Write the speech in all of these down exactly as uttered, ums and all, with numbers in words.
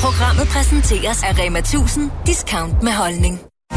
Programmet præsenteres af Rema tusind. Discount med holdning.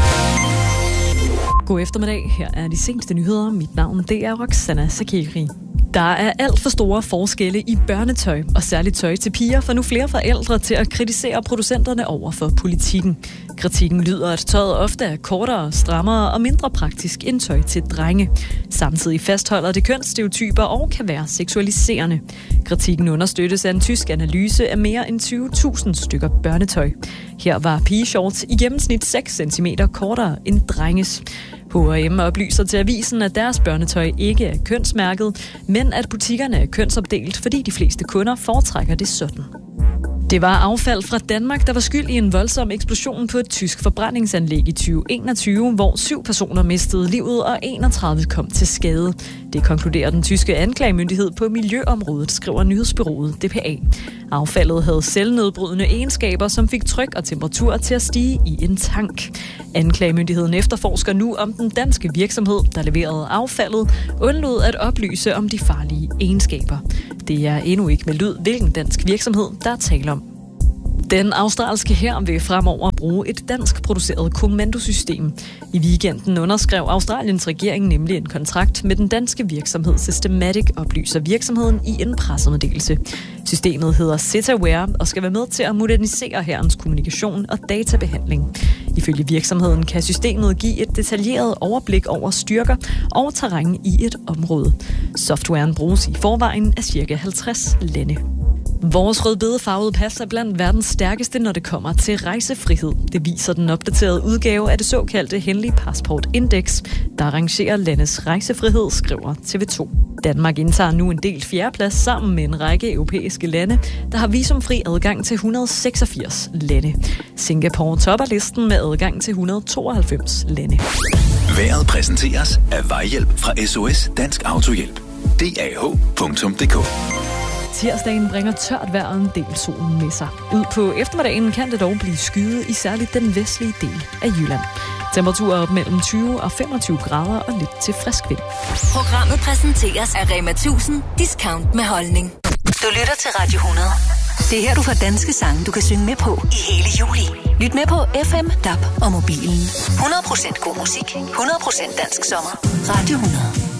God eftermiddag. Her er de seneste nyheder. Mit navn det er Roxana Sakiri. Der er alt for store forskelle i børnetøj, og særligt tøj til piger, for nu flere forældre til at kritisere producenterne over for politikken. Kritikken lyder, at tøjet ofte er kortere, strammere og mindre praktisk end tøj til drenge. Samtidig fastholder det kønsstereotyper og kan være seksualiserende. Kritikken understøttes af en tysk analyse af mere end tyve tusind stykker børnetøj. Her var pigeshorts i gennemsnit seks centimeter kortere end drenges. H og M oplyser til avisen, at deres børnetøj ikke er kønsmærket, men at butikkerne er kønsopdelt, fordi de fleste kunder foretrækker det sådan. Det var affald fra Danmark, der var skyld i en voldsom eksplosion på et tysk forbrændingsanlæg i tyve enogtyve, hvor syv personer mistede livet og enogtredive kom til skade. Det konkluderer den tyske anklagemyndighed på miljøområdet, skriver nyhedsbureauet D P A. Affaldet havde selvnedbrydende egenskaber, som fik tryk og temperatur til at stige i en tank. Anklagemyndigheden efterforsker nu, om den danske virksomhed, der leverede affaldet, undlod at oplyse om de farlige egenskaber. Det er endnu ikke meldt ud, hvilken dansk virksomhed, der er tale om. Den australske hær vil fremover bruge et dansk produceret kommandosystem. I weekenden underskrev Australiens regering nemlig en kontrakt med den danske virksomhed Systematic, oplyser virksomheden i en pressemeddelelse. Systemet hedder Setaware og skal være med til at modernisere hærens kommunikation og databehandling. Ifølge virksomheden kan systemet give et detaljeret overblik over styrker og terræn i et område. Softwaren bruges i forvejen af cirka halvtreds lande. Vores rødbedefarvede pas er blandt verdens stærkeste, når det kommer til rejsefrihed. Det viser den opdaterede udgave af det såkaldte Henley Passport Index, der arrangerer landets rejsefrihed, skriver T V to. Danmark indtager nu en delt fjerdeplads sammen med en række europæiske lande, der har visumfri adgang til et hundrede og seksogfirs lande. Singapore topper listen med adgang til et hundrede og tooghalvfems lande. Vejret præsenteres af Vejhjælp fra S O S Dansk Autohjælp. D A H punktum d k. Tirsdagen bringer tørt vejr og en del solen med sig. Ud på eftermiddagen kan det dog blive skyet i særligt den vestlige del af Jylland. Temperaturer op mellem tyve og femogtyve grader og lidt til frisk vind. Programmet præsenteres af Rema tusind. Discount med holdning. Du lytter til Radio hundrede. Det er her, du får danske sange, du kan synge med på i hele juli. Lyt med på F M, D A B og mobilen. hundrede procent god musik. hundrede procent dansk sommer. Radio hundrede.